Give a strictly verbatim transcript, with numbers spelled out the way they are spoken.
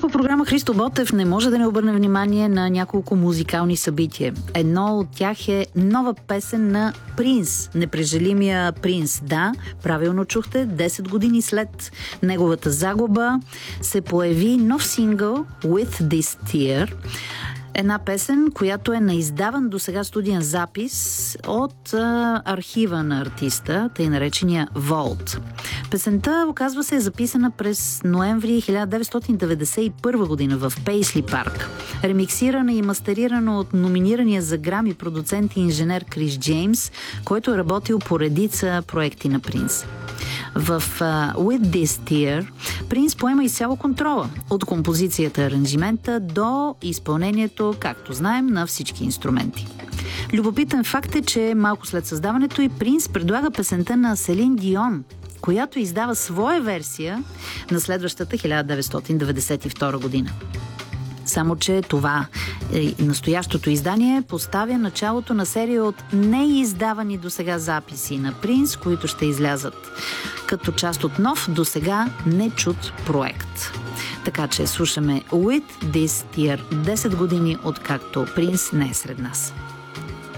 в програма Христо Ботев не може да не обърне внимание на няколко музикални събития. Едно от тях е нова песен на Принс, непрежалимия Принс. Да, правилно чухте, десет години след неговата загуба се появи нов сингъл With This Tear. Една песен, която е на издаван до сега студиен запис от а, архива на артиста, тъй наречения Vault. Песента, оказва се, е записана през ноември хиляда деветстотин деветдесет и първа година в Пейсли парк. Ремиксирана и мастерирана от номинирания за Грами продуцент и инженер Крис Джеймс, който е работил по редица проекти на Принс. В uh, With This Tear Принс поема изцяло контрола от композицията, аранжимента до изпълнението, както знаем, на всички инструменти. Любопитен факт е, че малко след създаването и Принс предлага песента на Селин Дион, която издава своя версия на следващата хиляда деветстотин деветдесет и втора година. Само че това, настоящото издание, поставя началото на серия от неиздавани досега записи на Принс, които ще излязат като част от нов, досега нечут проект. Така че слушаме With This Tear, десет години откакто Принс не е сред нас.